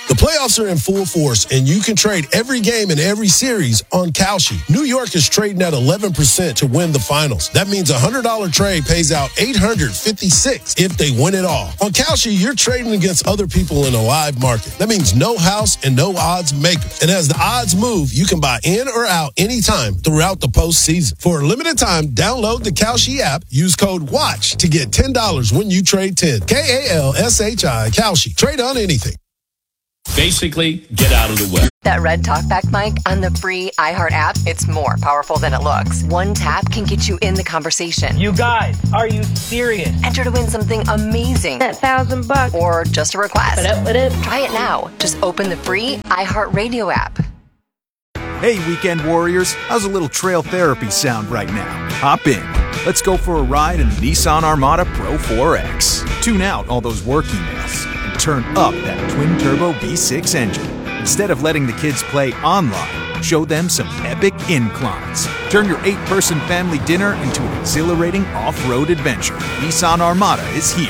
The playoffs are in full force, and you can trade every game and every series on Kalshi. New York is trading at eleven percent to win the finals. That means a one hundred dollars trade pays out eight hundred fifty-six dollars if they win it all. On Kalshi, you're trading against other people in a live market. That means no house and no odds makers. And as the odds move, you can buy in or out anytime throughout the postseason. For a limited time, download the Kalshi app. Use code WATCH to get ten dollars when you trade ten. K A L S H I, Kalshi. Trade on anything. Basically, get out of the way. That Red Talkback mic on the free iHeart app, it's more powerful than it looks. One tap can get you in the conversation. You guys, are you serious? Enter to win something amazing. That thousand bucks. Or just a request. What up, what up? Try it now. Just open the free iHeart Radio app. Hey, weekend warriors, how's a little trail therapy sound right now? Hop in. Let's go for a ride in the Nissan Armada Pro four X. Tune out all those work emails and turn up that twin-turbo V six engine. Instead of letting the kids play online, show them some epic inclines. Turn your eight-person family dinner into an exhilarating off-road adventure. Nissan Armada is here.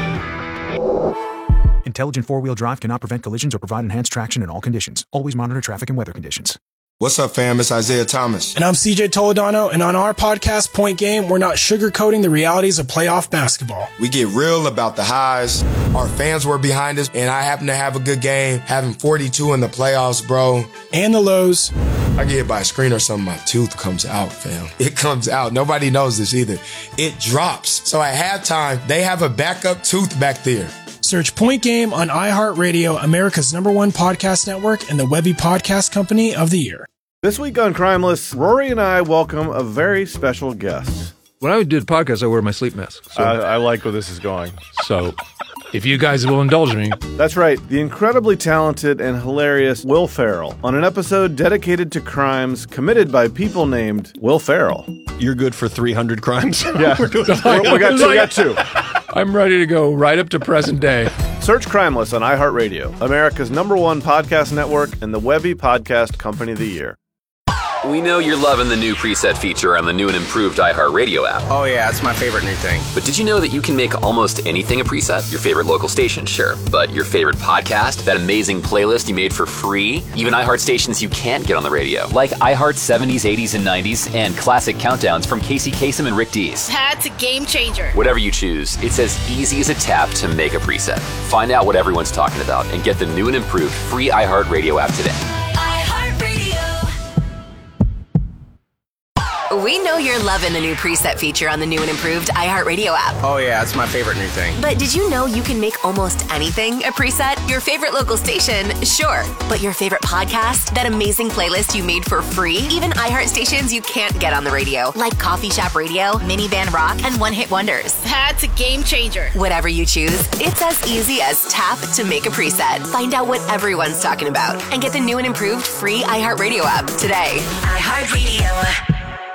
Intelligent four-wheel drive cannot prevent collisions or provide enhanced traction in all conditions. Always monitor traffic and weather conditions. What's up, fam? It's Isaiah Thomas. And I'm C J Toledano, and on our podcast, Point Game, we're not sugarcoating the realities of playoff basketball. We get real about the highs. Our fans were behind us, and I happen to have a good game, having forty-two in the playoffs, bro. And the lows. I get hit by a screen or something, my tooth comes out, fam. It comes out. Nobody knows this either. It drops. So at halftime, they have a backup tooth back there. Search Point Game on iHeartRadio, America's number one podcast network, and the Webby Podcast Company of the Year. This week on Crimeless, Rory and I welcome a very special guest. When I did podcasts, I wear my sleep mask. So. I, I like where this is going. So, if you guys will indulge me. That's right, the incredibly talented and hilarious Will Ferrell on an episode dedicated to crimes committed by people named Will Ferrell. You're good for three hundred crimes? Yeah, we got two. We got two. I'm ready to go right up to present day. Search Crimeless on iHeartRadio, America's number one podcast network and the Webby Podcast Company of the Year. We know you're loving the new preset feature on the new and improved iHeartRadio app. Oh yeah, it's my favorite new thing. But did you know that you can make almost anything a preset? Your favorite local station, sure. But your favorite podcast, that amazing playlist you made for free, even iHeart stations you can't get on the radio, like iHeart seventies, eighties, and nineties, and classic countdowns from Casey Kasem and Rick Dees. That's a game changer. Whatever you choose, it's as easy as a tap to make a preset. Find out what everyone's talking about and get the new and improved free iHeartRadio app today. We know you're loving the new preset feature on the new and improved iHeartRadio app. Oh yeah, it's my favorite new thing. But did you know you can make almost anything a preset? Your favorite local station, sure. But your favorite podcast, that amazing playlist you made for free? Even iHeart stations you can't get on the radio, like Coffee Shop Radio, Minivan Rock, and One Hit Wonders. That's a game changer. Whatever you choose, it's as easy as tap to make a preset. Find out what everyone's talking about and get the new and improved free iHeartRadio app today. iHeartRadio.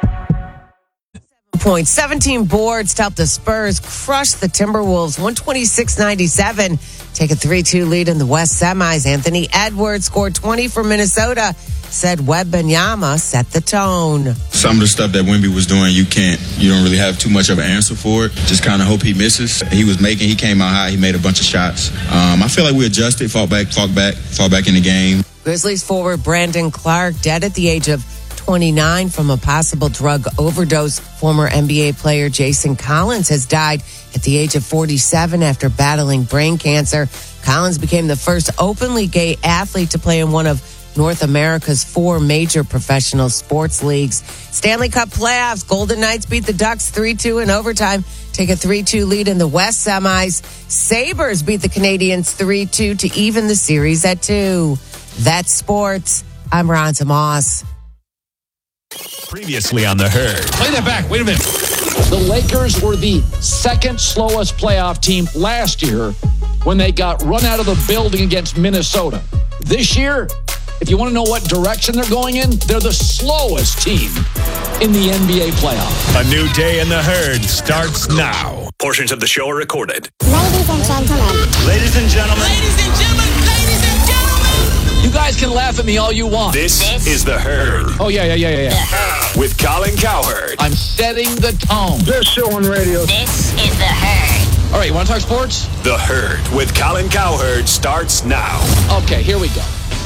Point seventeen boards to help the Spurs crush the Timberwolves one twenty-six ninety-seven. Take a three two lead in the West semis. Anthony Edwards scored twenty for Minnesota. Said Wembanyama set the tone. Some of the stuff that Wemby was doing, you can't, you don't really have too much of an answer for it. Just kind of hope he misses. He was making, he came out high, he made a bunch of shots. Um, I feel like we adjusted, fought back, fought back, fought back in the game. Grizzlies forward Brandon Clark dead at the age of twenty-nine from a possible drug overdose. Former N B A player Jason Collins has died at the age of forty-seven after battling brain cancer. Collins became the first openly gay athlete to play in one of North America's four major professional sports leagues. Stanley Cup playoffs. Golden Knights beat the Ducks three two in overtime. Take a three two lead in the West semis. Sabres beat the Canadiens three two to even the series at two. That's sports. I'm Ronza Moss. Previously on The Herd. Play that back. Wait a minute. The Lakers were the second slowest playoff team last year when they got run out of the building against Minnesota. This year, if you want to know what direction they're going in, they're the slowest team in the N B A playoff. A new day in The Herd starts now. Portions of the show are recorded. Ladies and gentlemen. Ladies and gentlemen. Ladies and gentlemen. Ladies and gentlemen. You guys can laugh at me all you want. This, this is The Herd. Oh, yeah, yeah, yeah, yeah, yeah. With Colin Cowherd. I'm setting the tone. This show on radio. This is The Herd. All right, you want to talk sports? The Herd with Colin Cowherd starts now. Okay, here we go.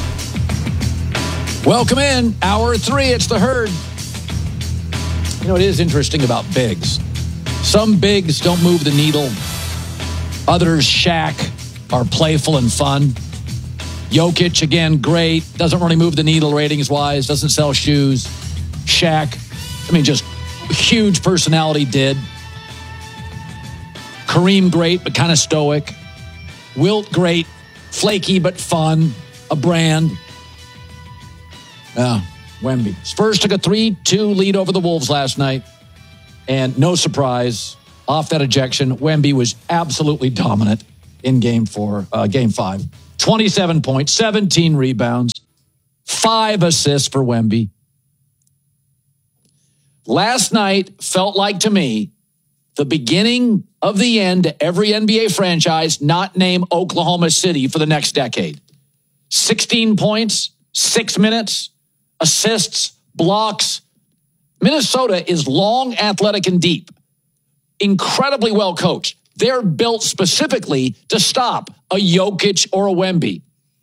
Welcome in. Hour three, it's The Herd. You know, it is interesting about bigs. Some bigs don't move the needle. Others, Shaq, are playful and fun. Jokic, again, great. Doesn't really move the needle ratings-wise. Doesn't sell shoes. Shaq, I mean, just huge personality did. Kareem, great, but kind of stoic. Wilt, great, flaky, but fun. A brand. Yeah, Wemby. Spurs took a three two lead over the Wolves last night. And no surprise, off that ejection, Wemby was absolutely dominant in game four, uh, game five. twenty-seven points, seventeen rebounds, five assists for Wemby. Last night felt like, to me, the beginning of the end to every N B A franchise not named Oklahoma City for the next decade. sixteen points, six minutes, assists, blocks. Minnesota is long, athletic, and deep. Incredibly well coached. They're built specifically to stop a Jokic or a Wemby.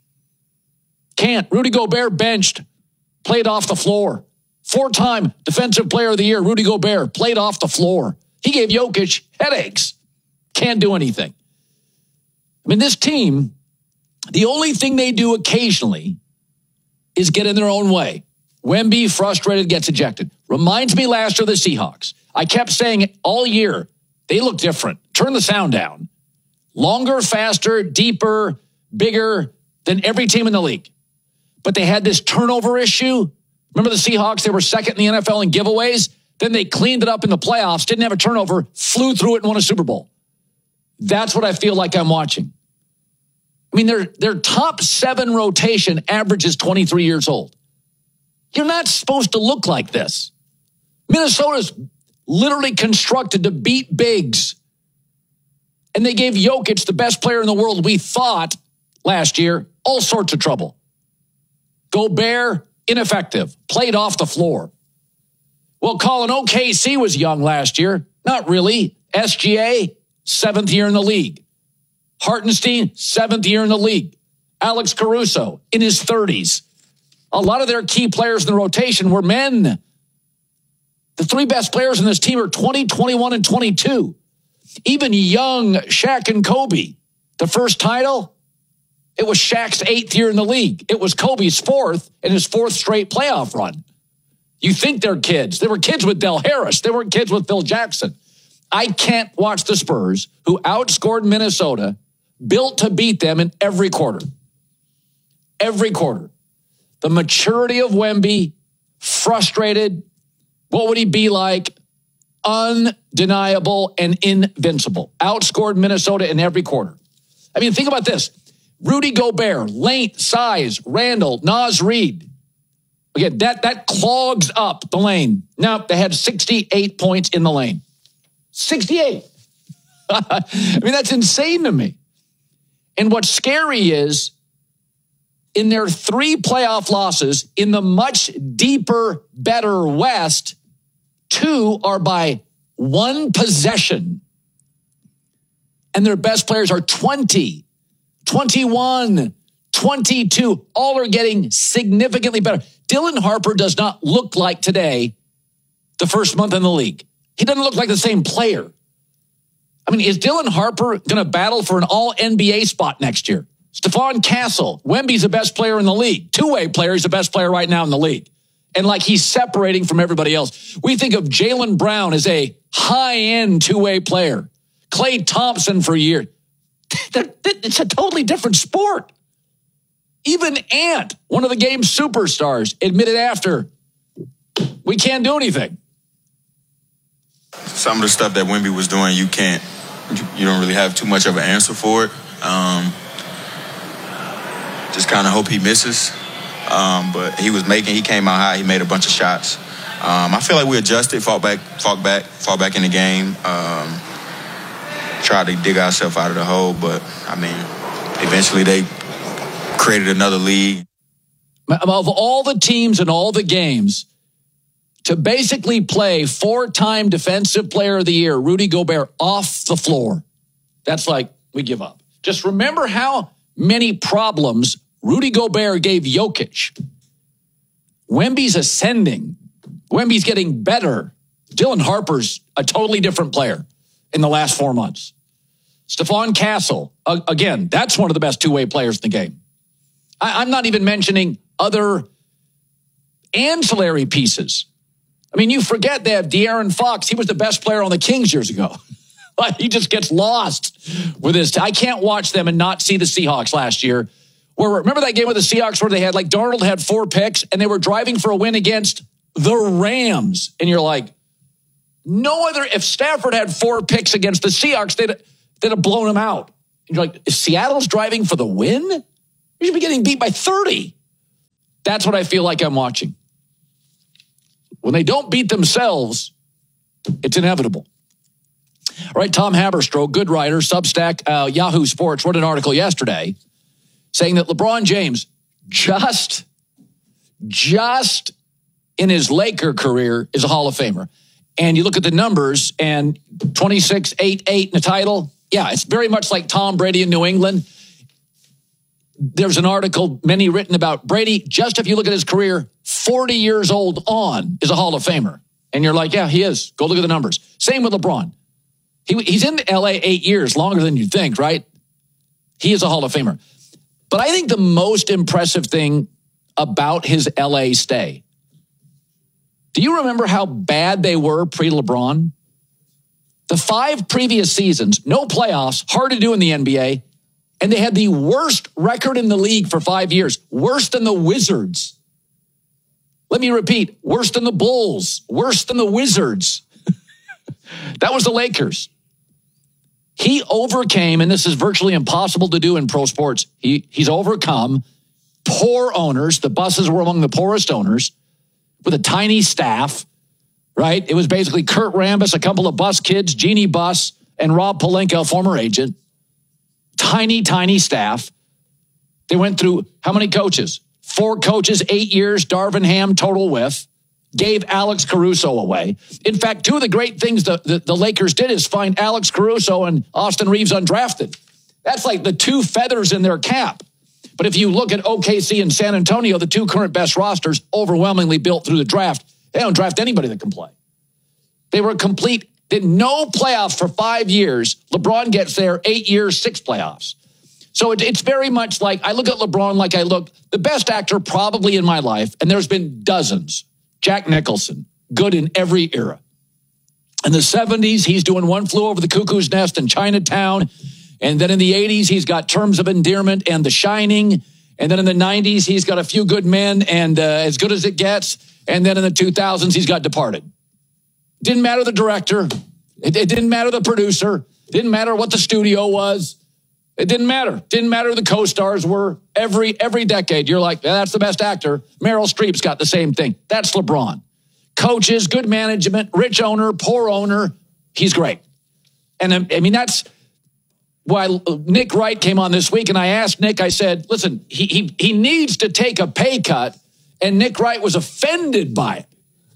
Can't. Rudy Gobert benched, played off the floor. Four-time Defensive Player of the Year, Rudy Gobert, played off the floor. He gave Jokic headaches. Can't do anything. I mean, this team, the only thing they do occasionally is get in their own way. Wemby, frustrated, gets ejected. Reminds me last year of the Seahawks. I kept saying it all year. They look different. Turn the sound down. Longer, faster, deeper, bigger than every team in the league. But they had this turnover issue. Remember the Seahawks? They were second in the N F L in giveaways. Then they cleaned it up in the playoffs, didn't have a turnover, flew through it and won a Super Bowl. That's what I feel like I'm watching. I mean, their, their top seven rotation averages twenty-three years old. You're not supposed to look like this. Minnesota's literally constructed to beat bigs. And they gave Jokic, the best player in the world, we thought, last year, all sorts of trouble. Gobert, ineffective, played off the floor. Well, Colin, O K C was young last year. Not really. S G A, seventh year in the league. Hartenstein, seventh year in the league. Alex Caruso, in his thirties. A lot of their key players in the rotation were men. The three best players in this team are twenty, twenty-one, and twenty-two. Even young Shaq and Kobe. The first title, it was Shaq's eighth year in the league. It was Kobe's fourth in his fourth straight playoff run. You think they're kids. They were kids with Del Harris. They weren't kids with Phil Jackson. I can't watch the Spurs, who outscored Minnesota, built to beat them in every quarter. Every quarter. The maturity of Wemby, frustrated. What would he be like? Undeniable and invincible. Outscored Minnesota in every quarter. I mean, think about this. Rudy Gobert, length, size, Randall, Naz Reid. Again, that, that clogs up the lane. Now, they had sixty-eight points in the lane. sixty-eight. I mean, that's insane to me. And what's scary is, in their three playoff losses in the much deeper, better West, two are by one possession. And their best players are twenty, twenty-one, twenty-two. All are getting significantly better. Dylan Harper does not look like today the first month in the league. He doesn't look like the same player. I mean, is Dylan Harper going to battle for an all N B A spot next year? Stephon Castle, Wemby's the best player in the league. Two-way player, he's the best player right now in the league. And like he's separating from everybody else. We think of Jaylen Brown as a high-end two-way player. Klay Thompson for years. It's a totally different sport. Even Ant, one of the game's superstars, admitted after, we can't do anything. Some of the stuff that Wemby was doing, you can't, you don't really have too much of an answer for it. Um, just kind of hope he misses. Um, but he was making, he came out high, he made a bunch of shots. Um, I feel like we adjusted, fought back, fought back, fought back in the game. Um, tried to dig ourselves out of the hole, but I mean, eventually they created another lead. Of all the teams and all the games, to basically play four-time Defensive Player of the Year, Rudy Gobert, off the floor. That's like, we give up. Just remember how many problems Rudy Gobert gave Jokic. Wemby's ascending. Wemby's getting better. Dylan Harper's a totally different player in the last four months. Stephon Castle, uh, again, that's one of the best two-way players in the game. I, I'm not even mentioning other ancillary pieces. I mean, you forget they have De'Aaron Fox. He was the best player on the Kings years ago. He just gets lost with his. I can't watch them and not see the Seahawks last year. Where remember that game with the Seahawks where they had like Darnold had four picks and they were driving for a win against the Rams, and you're like, no other. If Stafford had four picks against the Seahawks, they'd they'd have blown him out. And you're like, if Seattle's driving for the win, you should be getting beat by thirty. That's what I feel like I'm watching. When they don't beat themselves, it's inevitable. All right, Tom Haberstroh, good writer, Substack, uh, Yahoo Sports, wrote an article yesterday saying that LeBron James just, just in his Laker career is a Hall of Famer. And you look at the numbers and twenty-six, eight, eight in the title. Yeah, it's very much like Tom Brady in New England. There's an article, many written about Brady. Just if you look at his career, forty years old on is a Hall of Famer. And you're like, yeah, he is. Go look at the numbers. Same with LeBron. He, he's in L A eight years, longer than you'd think, right? He is a Hall of Famer. But I think the most impressive thing about his L A stay, do you remember how bad they were pre-LeBron? The five previous seasons, no playoffs, hard to do in the N B A, and they had the worst record in the league for five years, worse than the Wizards. Let me repeat, worse than the Bulls, worse than the Wizards. That was the Lakers. He overcame, and this is virtually impossible to do in pro sports, he, he's overcome poor owners. The Busses were among the poorest owners with a tiny staff, right? It was basically Kurt Rambis, a couple of Bus kids, Jeannie Buss, and Rob Pelinka, former agent. Tiny, tiny staff. They went through how many coaches? Four coaches, eight years, Darvin Ham total with. Gave Alex Caruso away. In fact, two of the great things the, the, the Lakers did is find Alex Caruso and Austin Reeves undrafted. That's like the two feathers in their cap. But if you look at O K C and San Antonio, the two current best rosters, overwhelmingly built through the draft, they don't draft anybody that can play. They were complete, did no playoffs for five years. LeBron gets there, eight years, six playoffs. So it, it's very much like, I look at LeBron like I look, the best actor probably in my life, and there's been dozens. Jack Nicholson, good in every era. In the seventies, he's doing One Flew Over the Cuckoo's Nest in Chinatown. And then in the eighties, he's got Terms of Endearment and The Shining. And then in the nineties, he's got A Few Good Men and uh, As Good as It Gets. And then in the two thousands, he's got Departed. Didn't matter the director. It, it didn't matter the producer. Didn't matter what the studio was. It didn't matter. Didn't matter who the co-stars were. Every every decade, you're like, yeah, that's the best actor. Meryl Streep's got the same thing. That's LeBron. Coaches, good management, rich owner, poor owner. He's great. And I mean, that's why Nick Wright came on this week, and I asked Nick, I said, listen, he he he needs to take a pay cut, and Nick Wright was offended by it.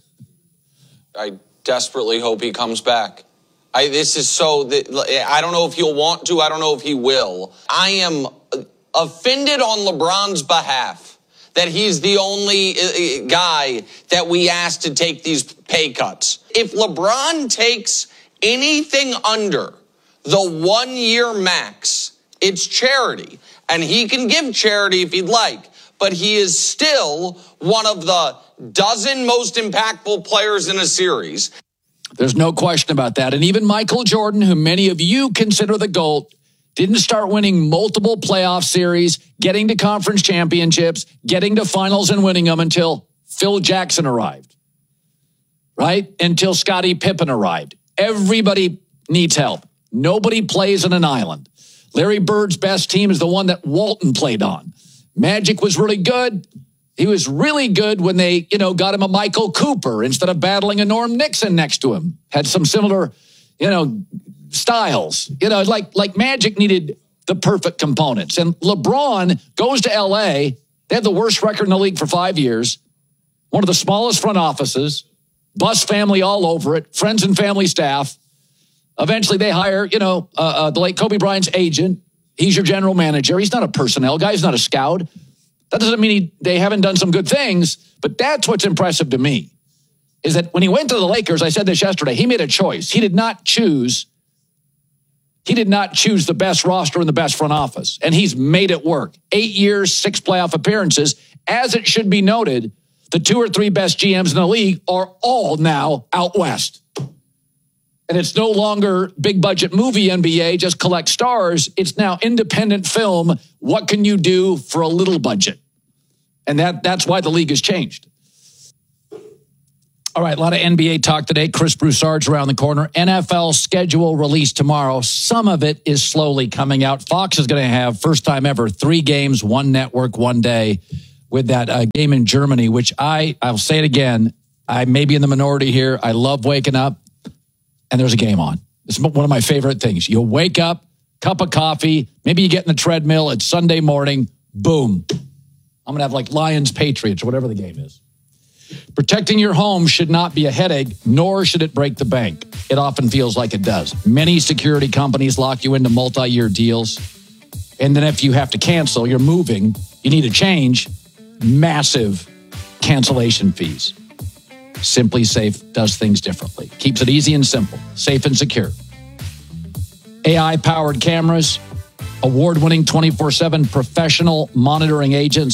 I desperately hope he comes back. I, this is so, I don't know if he'll want to. I don't know if he will. I am offended on LeBron's behalf that he's the only guy that we asked to take these pay cuts. If LeBron takes anything under the one year max, it's charity. And he can give charity if he'd like. But he is still one of the dozen most impactful players in a series. There's no question about that. And even Michael Jordan, who many of you consider the GOAT, didn't start winning multiple playoff series, getting to conference championships, getting to finals and winning them until Phil Jackson arrived, right? Until Scottie Pippen arrived. Everybody needs help. Nobody plays on an island. Larry Bird's best team is the one that Walton played on. Magic was really good. He was really good when they, you know, got him a Michael Cooper instead of battling a Norm Nixon next to him. Had some similar, you know, styles. You know, like like Magic needed the perfect components. And LeBron goes to L A. They had the worst record in the league for five years. One of the smallest front offices. Bus family all over it. Friends and family staff. Eventually they hire, you know, uh, uh, the late Kobe Bryant's agent. He's your general manager. He's not a personnel guy. He's not a scout. That doesn't mean he, they haven't done some good things, but that's what's impressive to me, is that when he went to the Lakers, I said this yesterday, he made a choice. He did not choose, he did not choose the best roster and the best front office, and he's made it work. Eight years, six playoff appearances. As it should be noted, the two or three best G Ms in the league are all now out west. And it's no longer big budget movie N B A, just collect stars. It's now independent film. What can you do for a little budget? And that that's why the league has changed. All right, a lot of N B A talk today. Chris Broussard's around the corner. N F L schedule released tomorrow. Some of it is slowly coming out. Fox is going to have, first time ever, three games, one network, one day, with that uh, game in Germany, which I, I'll say it again, I may be in the minority here. I love waking up and there's a game on. It's one of my favorite things. You wake up, cup of coffee, maybe you get in the treadmill, it's Sunday morning, boom. I'm going to have like Lions, Patriots, or whatever the game is. Protecting your home should not be a headache, nor should it break the bank. It often feels like it does. Many security companies lock you into multi-year deals. And then if you have to cancel, you're moving, you need a change, massive cancellation fees. Simply Safe does things differently. Keeps it easy and simple, safe and secure. A I-powered cameras, award-winning twenty-four seven professional monitoring agents,